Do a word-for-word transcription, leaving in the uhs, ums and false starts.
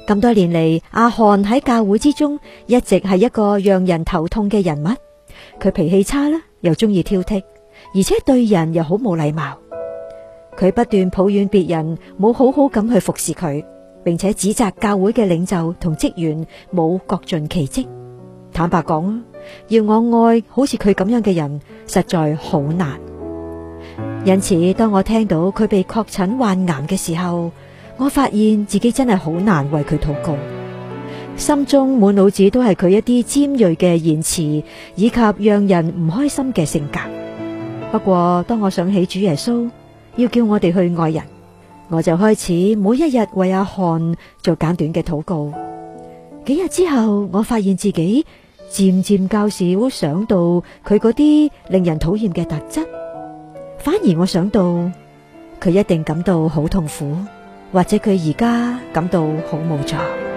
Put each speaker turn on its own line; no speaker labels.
咁多年嚟，阿漢喺教會之中一直係一個讓人頭痛嘅人物。佢脾氣差啦，又中意挑剔，而且對人又好冇禮貌。佢不斷抱怨別人冇好好咁去服侍佢，並且指責教會嘅領袖同職員冇各盡其職。坦白講啊，要我愛好似佢咁樣嘅人，實在好難。因此，當我聽到佢被確診患癌嘅時候，我發現自己真係好難為佢禱告，心中滿腦子都係佢一啲尖銳嘅言辭，以及讓人唔開心嘅性格。不過，當我想起主耶穌要叫我哋去愛人，我就開始每一日為阿漢做簡短嘅禱告。幾日之後，我發現自己漸漸較少想到佢嗰啲令人討厭嘅特質，反而我想到佢一定感到好痛苦，或者佢而家感到好無助。